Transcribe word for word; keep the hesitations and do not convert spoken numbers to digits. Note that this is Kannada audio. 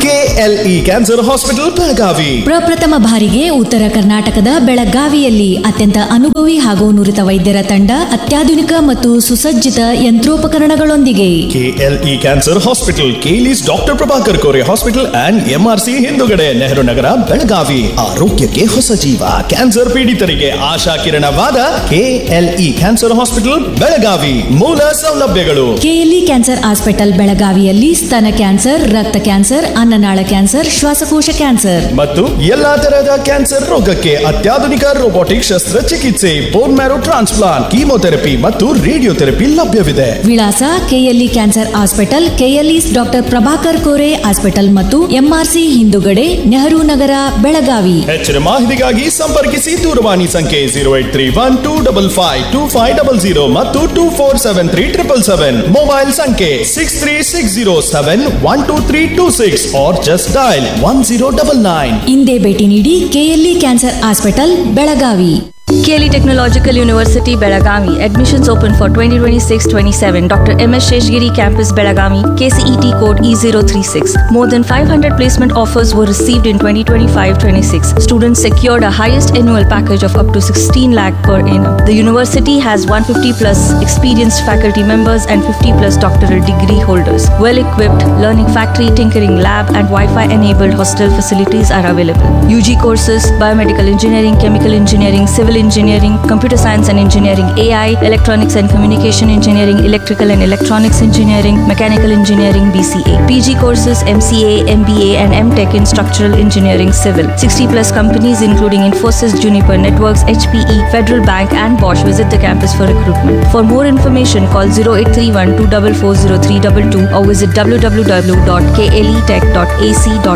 KLE cancer hospital Belagavi. ಪ್ರಪ್ರಥಮ ಬಾರಿಗೆ ಉತ್ತರ ಕರ್ನಾಟಕದ ಬೆಳಗಾವಿಯಲ್ಲಿ ಅತ್ಯಂತ ಅನುಭವಿ ಹಾಗೂ ನುರಿತ ವೈದ್ಯರ ತಂಡ, ಅತ್ಯಾಧುನಿಕ ಮತ್ತು ಸುಸಜ್ಜಿತ ಯಂತ್ರೋಪಕರಣಗಳೊಂದಿಗೆ. KLE cancer hospital, ಕೇಲಿಸ್ doctor Prabhakar Kore hospital and MRC ಹಿಂದುಗಡೆ, ನೆಹರು ನಗರ, ಬೆಳಗಾವಿ. ಆರೋಗ್ಯಕ್ಕೆ ಹೊಸ ಜೀವ, ಕ್ಯಾನ್ಸರ್ ಪೀಡಿತರಿಗೆ ಆಶಾ ಕಿರಣವಾದ ಕೆಎಲ್ಇ ಕ್ಯಾನ್ಸರ್ ಹಾಸ್ಪಿಟಲ್ ಬೆಳಗಾವಿ. ಮೂಲ ಸೌಲಭ್ಯಗಳು: ಕೆಎಲ್ಇ ಕ್ಯಾನ್ಸರ್ ಹಾಸ್ಪಿಟಲ್ ಬೆಳಗಾವಿಯಲ್ಲಿ ಸ್ತನ ಕ್ಯಾನ್ಸರ್, ರಕ್ತ ಕ್ಯಾನ್ಸರ್, ಅನ್ನನಾಳ ಕ್ಯಾನ್ಸರ್, ಶ್ವಾಸಕೋಶ ಕ್ಯಾನ್ಸರ್ ಮತ್ತು ಎಲ್ಲಾ ತರಹದ ಕ್ಯಾನ್ಸರ್ ರೋಗಕ್ಕೆ ಅತ್ಯಾಧುನಿಕ ರೋಬೋಟಿಕ್ ಶಸ್ತ್ರಚಿಕಿತ್ಸೆ, ಬೋನ್ ಮ್ಯಾರೋ ಟ್ರಾನ್ಸ್ಪ್ಲಾಂಟ್, ಕೀಮೋಥೆರಪಿ ಮತ್ತು ರೇಡಿಯೋಥೆರಪಿ ಲಭ್ಯವಿದೆ. ವಿಳಾಸ: KLE cancer hospital, KLE doctor Prabhakar Kore hospital ಮತ್ತು ಎಂಆರ್ಸಿ ಹಿಂದುಗಡೆ, ನೆಹರು ನಗರ, ಬೆಳಗಾವಿ. ಹೆಚ್ಚಿನ ಮಾಹಿತಿಗಾಗಿ ಸಂಪರ್ಕಿಸಿ. ದೂರವಾಣಿ ಸಂಖ್ಯೆ zero eight three one two double five two five double zero ಮತ್ತು two four seven three triple seven. Mobile ಸಂಖ್ಯೆ six three six zero seven one two three two six are just dial one zero double nine. ಇಂದೇ ಭೇಟಿ ನೀಡಿ. KLE cancer hospital Belagavi. K L E Technological University Belagavi. Admissions open for twenty twenty-six twenty-seven. Doctor M S Sheshgiri Campus Belagavi. K C E T code E zero three six. More than five hundred placement offers were received in twenty twenty-five twenty-six. Students secured a highest annual package of up to sixteen lakh per annum. The university has one hundred fifty plus experienced faculty members and fifty plus doctoral degree holders. Well equipped learning factory, tinkering lab and Wi-Fi enabled hostel facilities are available. U G courses: biomedical engineering, chemical engineering, civil engineering, computer science and engineering, A I, electronics and communication engineering, electrical and electronics engineering, mechanical engineering, B C A. P G courses: M C A, M B A and M Tech in structural engineering, civil. sixty plus companies including Infosys, Juniper Networks, H P E, Federal Bank and Bosch visit the campus for recruitment. For more information, call zero eight three one two four four zero three two two or visit w w w dot k l e tech dot a c dot